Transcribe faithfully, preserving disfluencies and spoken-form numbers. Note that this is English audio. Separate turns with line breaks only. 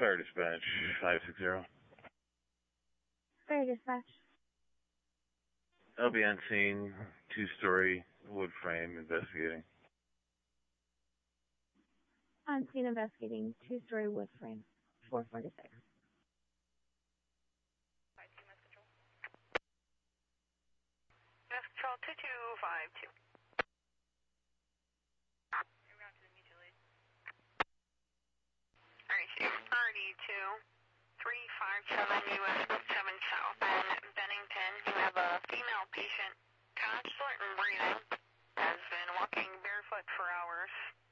Fire dispatch, five six zero.
Fire dispatch.
I'll be on scene, two-story wood frame, investigating.
On scene investigating, two-story wood frame, four forty-six.
Mass Control two two five two. Alright, so R D two, three five seven U S seven South in Bennington. You have a female patient, constant and breathing, has been walking barefoot for hours.